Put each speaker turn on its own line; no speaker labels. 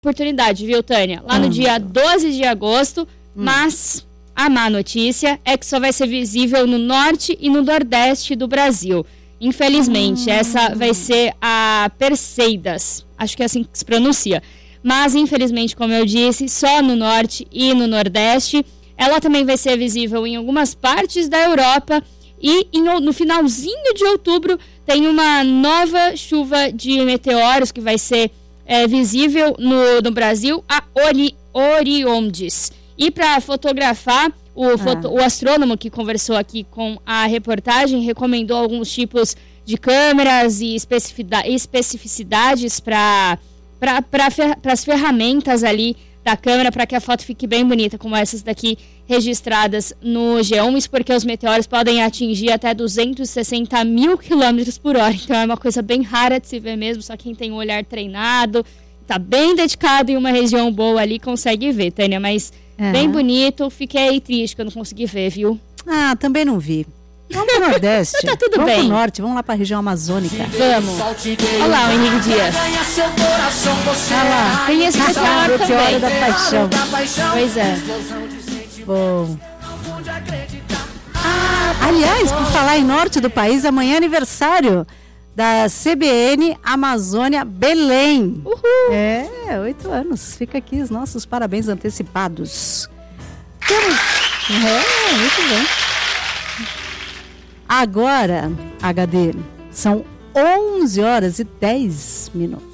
oportunidade, viu, Tânia? Lá no dia 12 de agosto, mas a má notícia é que só vai ser visível no norte e no nordeste do Brasil. Infelizmente, essa vai ser a Perseidas, acho que é assim que se pronuncia. Mas, infelizmente, como eu disse, só no norte e no nordeste. Ela também vai ser visível em algumas partes da Europa e no finalzinho de outubro tem uma nova chuva de meteoros que vai ser visível no Brasil, a Oriondes. E para fotografar, o astrônomo que conversou aqui com a reportagem recomendou alguns tipos de câmeras e especificidades para as ferramentas ali da câmera, para que a foto fique bem bonita, como essas daqui registradas no G1, isso porque os meteoros podem atingir até 260 mil quilômetros por hora, então é uma coisa bem rara de se ver mesmo, só quem tem um olhar treinado, tá bem dedicado em uma região boa ali, consegue ver, Tânia, mas bem bonito, fiquei triste que eu não consegui ver, viu?
Ah, também não vi. Vamos pro Nordeste.
Tá tudo bem.
Vamos pro Norte, vamos lá pra região amazônica.
Vamos. Olha lá o Henrique Dias.
Olha lá.
Conheço esse
Meteoro
também.
da Paixão.
Pois é.
Bom. Aliás, por falar em norte do país, amanhã é aniversário da CBN Amazônia Belém.
Uhul.
8 anos. Fica aqui os nossos parabéns antecipados. Temos... muito bem. Agora, HD, são 11 horas e 10 minutos.